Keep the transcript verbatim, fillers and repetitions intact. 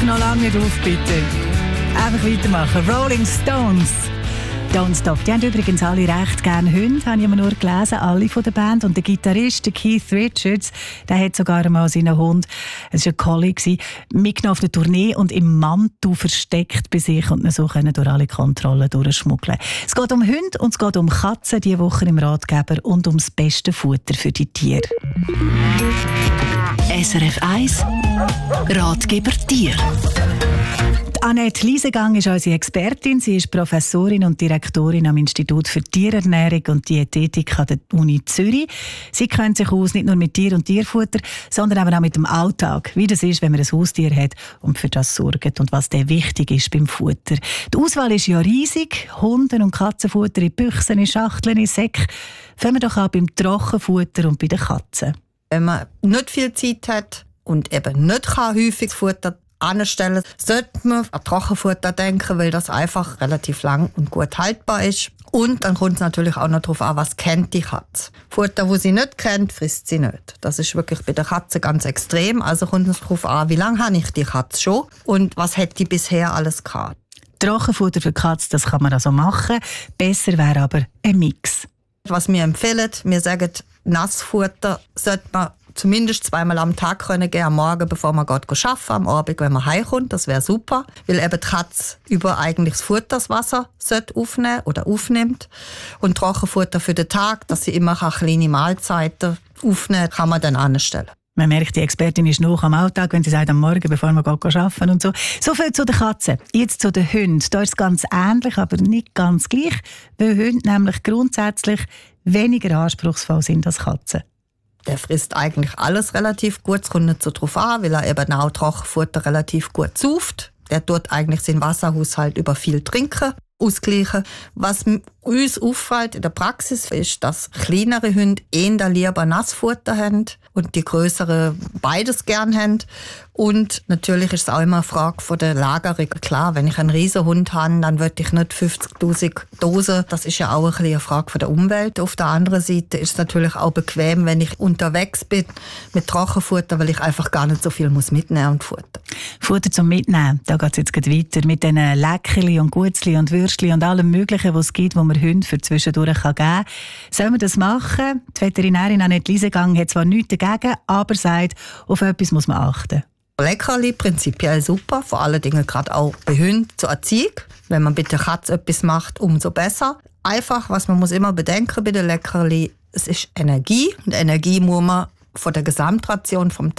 doch noch lange nicht auf, bitte. Einfach weitermachen. Rolling Stones. Don't Stop. Die haben übrigens alle recht gerne Hunde, habe ich immer nur gelesen, alle von der Band. Und der Gitarrist, der Keith Richards, der hat sogar einmal seinen Hund, es war ein Collie, mitgenommen auf eine Tournee und im Mantel versteckt bei sich und ihn so können durch alle Kontrollen durchschmuggeln. Es geht um Hunde und es geht um Katzen diese Woche im Ratgeber und ums beste Futter für die Tiere. S R F eins Ratgeber Tier. Annette Liesegang ist unsere Expertin. Sie ist Professorin und Direktorin am Institut für Tierernährung und Diätetik an der Uni Zürich. Sie kennt sich aus nicht nur mit Tier- und Tierfutter, sondern aber auch mit dem Alltag, wie das ist, wenn man ein Haustier hat und für das sorgt und was der wichtig ist beim Futter. Die Auswahl ist ja riesig. Hunden- und Katzenfutter in Büchsen, in Schachteln, in Säcken. Fangen wir doch an beim Trockenfutter und bei den Katzen. Wenn man nicht viel Zeit hat und eben nicht kann, häufig Futter anstellen, sollte man an Trockenfutter denken, weil das einfach relativ lang und gut haltbar ist. Und dann kommt es natürlich auch noch darauf an, was kennt die Katze. Futter, das sie nicht kennt, frisst sie nicht. Das ist wirklich bei der Katze ganz extrem. Also kommt es darauf an, wie lange habe ich die Katze schon und was hat die bisher alles gehabt. Trockenfutter für die Katze, das kann man also machen. Besser wäre aber ein Mix. Was wir empfehlen, wir sagen, Nassfutter sollte man zumindest zweimal am Tag können gehen, am Morgen, bevor man geht arbeiten, am Abend, wenn man heimkommt. Das wäre super, weil eben die Katze über eigentlich das Futter, das Wasser sollte aufnehmen oder aufnimmt. Und Trockenfutter für den Tag, dass sie immer kleine Mahlzeiten aufnehmen kann, man dann anstellen. Man merkt, die Expertin ist noch am Alltag, wenn sie sagt, am Morgen, bevor man arbeiten und so. So viel zu den Katzen. Jetzt zu den Hunden. Da ist es ganz ähnlich, aber nicht ganz gleich, weil Hunde nämlich grundsätzlich weniger anspruchsvoll sind als Katzen. Der frisst eigentlich alles relativ gut. Es kommt nicht so drauf an, weil er eben auch Trockenfutter relativ gut sauft. Der tut eigentlich seinen Wasserhaushalt über viel Trinken ausgleichen. Was uns auffällt in der Praxis ist, dass kleinere Hunde eher lieber Nassfutter haben und die grösseren beides gern haben. Und natürlich ist es auch immer eine Frage von der Lagerung. Klar, wenn ich einen Riesenhund habe, dann will ich nicht fünfzigtausend Dosen. Das ist ja auch ein bisschen eine Frage von der Umwelt. Auf der anderen Seite ist es natürlich auch bequem, wenn ich unterwegs bin mit Trockenfutter, weil ich einfach gar nicht so viel muss mitnehmen und futter. Futter zum Mitnehmen, da geht es jetzt gleich weiter mit den Leckerli und Gutzli und Würstli und allem Möglichen, was es gibt, wo man Hunde für zwischendurch geben kann. Sollen wir das machen? Die Veterinärin Annette Liesegang hat zwar nichts dagegen, aber sagt, auf etwas muss man achten. Leckerli prinzipiell super, vor allen Dingen gerade auch bei Hunden zur Erziehung. Wenn man mit der Katze etwas macht, umso besser. Einfach, was man muss immer bedenken bei den Leckerli, es ist Energie und Energie muss man von der Gesamtration vom